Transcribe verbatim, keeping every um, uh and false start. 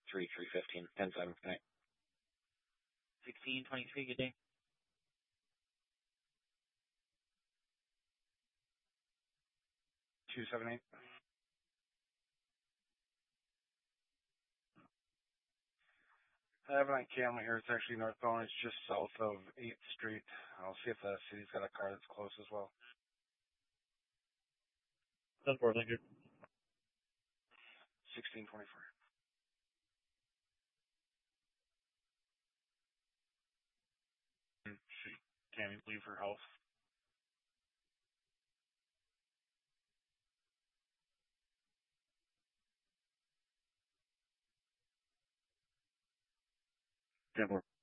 three three fifteen ten seven. Good night. sixteen twenty-three. Good day. two seven eight. I have it on camera here. It's actually northbound. It's just south of eighth Street. I'll see if the city's got a car that's close as well. ten four, thank you. sixteen twenty-four. She can't even leave her house. ten four.